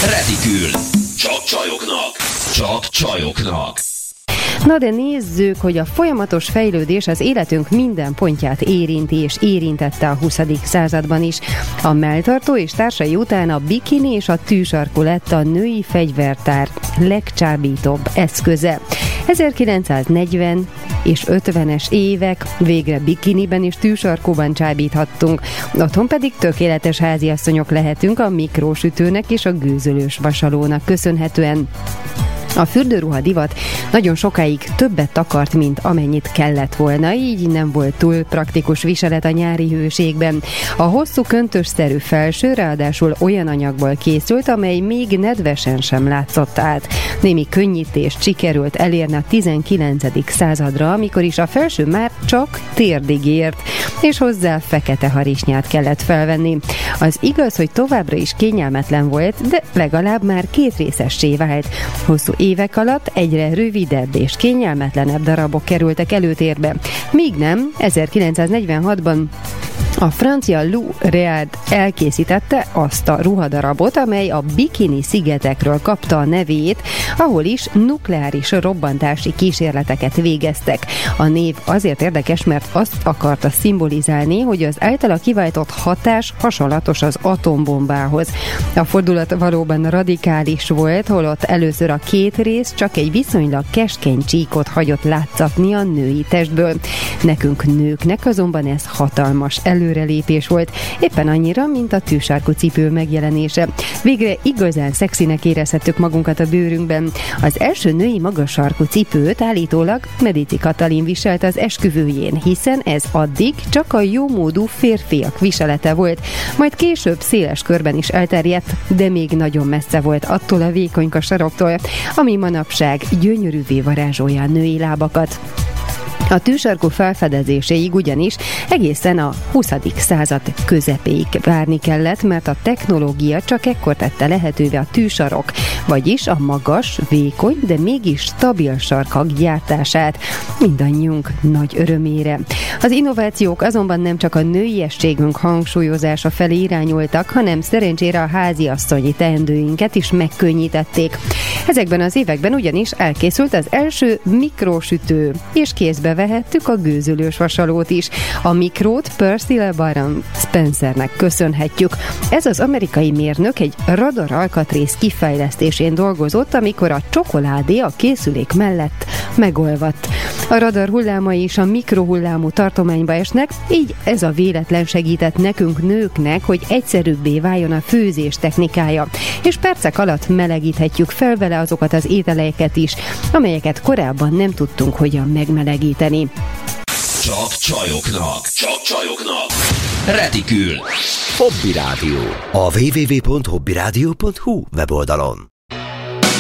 Retikül. Csak csajoknak. Csak csajoknak. Na de nézzük, hogy a folyamatos fejlődés az életünk minden pontját érinti és érintette a 20. században is. A melltartó és társai után a bikini és a tűsarkú lett a női fegyvertár legcsábítóbb eszköze. 1940 és 50-es évek végre bikiniben és tűsarkúban csábíthattunk, otthon pedig tökéletes háziasszonyok lehetünk a mikrósütőnek és a gőzölős vasalónak köszönhetően. A fürdőruha divat nagyon sokáig többet takart, mint amennyit kellett volna, így nem volt túl praktikus viselet a nyári hőségben. A hosszú köntösszerű felső ráadásul olyan anyagból készült, amely még nedvesen sem látszott át. Némi könnyítést sikerült elérni a 19. századra, amikor is a felső már csak térdig ért, és hozzá fekete harisnyát kellett felvenni. Az igaz, hogy továbbra is kényelmetlen volt, de legalább már kétrészessé vált. Hosszú évek alatt egyre rövidebb és kényelmetlenebb darabok kerültek előtérbe. Míg nem, 1946-ban a francia Lou Reard elkészítette azt a ruhadarabot, amely a Bikini szigetekről kapta a nevét, ahol is nukleáris robbantási kísérleteket végeztek. A név azért érdekes, mert azt akarta szimbolizálni, hogy az általa kiváltott hatás hasonlatos az atombombához. A fordulat valóban radikális volt, holott először a két rész csak egy viszonylag keskeny csíkot hagyott látszatni a női testből. Nekünk nőknek azonban ez hatalmas előrelépés volt, éppen annyira, mint a tűsarkú cipő megjelenése. Végre igazán szexinek érezhettük magunkat a bőrünkben. Az első női magas sarkú cipőt állítólag Medici Katalin viselt az esküvőjén, hiszen ez addig csak a jómódú férfiak viselete volt, majd később széles körben is elterjedt, de még nagyon messze volt attól a vékonyka saroktól, ami manapság gyönyörűvé varázsolja a női lábakat. A tűsarkú felfedezéséig ugyanis egészen a 20. század közepéig várni kellett, mert a technológia csak ekkor tette lehetővé a tűsarok, vagyis a magas, vékony, de mégis stabil sarkak gyártását mindannyiunk nagy örömére. Az innovációk azonban nem csak a nőiességünk hangsúlyozása felé irányultak, hanem szerencsére a háziasszonyi teendőinket is megkönnyítették. Ezekben az években ugyanis elkészült az első mikrósütő, és kézbe vehettük a gőzölős vasalót is. A mikrót Percy LeBaron Spencernek köszönhetjük. Ez az amerikai mérnök egy radar alkatrész kifejlesztésén dolgozott, amikor a csokoládé a készülék mellett megolvadt. A radar hullámai is a mikrohullámú tartományba esnek, így ez a véletlen segített nekünk nőknek, hogy egyszerűbbé váljon a főzés technikája, és percek alatt melegíthetjük fel vele azokat az ételeket is, amelyeket korábban nem tudtunk hogyan megmelegíteni. Csak csajoknak. Csak csajoknak. Retikül. Hobby Rádió. A www.hobbyradio.hu weboldalon.